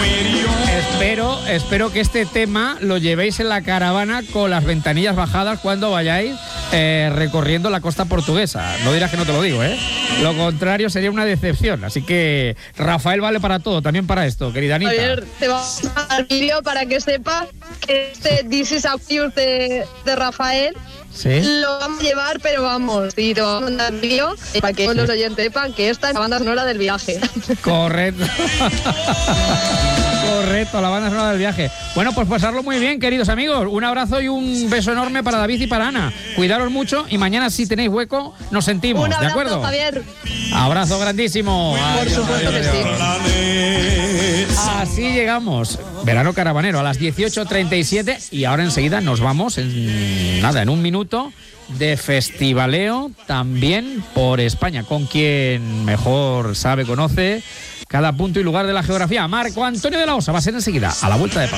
Espero que este tema lo llevéis en la caravana con las ventanillas bajadas cuando vayáis recorriendo la costa portuguesa. No dirás que no te lo digo, ¿eh? Lo contrario sería una decepción. Así que Rafael vale para todo, también para esto, querida Anita. Javier, te vamos a mandar el vídeo para que sepas que este This is a Fuse de Rafael, ¿sí?, lo vamos a llevar, pero vamos, y te vamos a mandar el vídeo para que los oyentes sepan que esta es la banda sonora del viaje. Correcto. Correcto, la banda sonora del viaje. Bueno, pues pasarlo muy bien, queridos amigos. Un abrazo y un beso enorme para David y para Ana. Cuidaros mucho y mañana, si tenéis hueco, nos sentimos. Un abrazo, ¿de acuerdo? Javier. Abrazo grandísimo. Por supuesto que sí. Así llegamos. Verano Caravanero a las 18:37 y ahora enseguida nos vamos en un minuto de festivaleo también por España, con quien mejor sabe, conoce cada punto y lugar de la geografía. Marco Antonio de la Osa va a ser enseguida, a la vuelta de pausa.